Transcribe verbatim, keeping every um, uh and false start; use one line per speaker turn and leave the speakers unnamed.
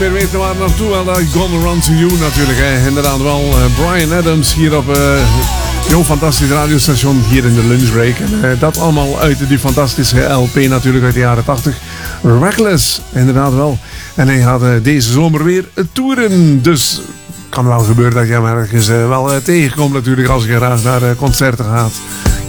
Weer weten waar naartoe aan dat Gonna Run To You natuurlijk. Hè. Inderdaad wel uh, Bryan Adams hier op uh, jouw fantastische radiostation hier in de lunchbreak. En uh, dat allemaal uit die fantastische L P natuurlijk uit de jaren tachtig. Reckless, inderdaad wel. En hij gaat uh, deze zomer weer toeren. Dus het kan wel gebeuren dat je hem ergens uh, wel uh, tegenkomt natuurlijk als je graag naar uh, concerten gaat.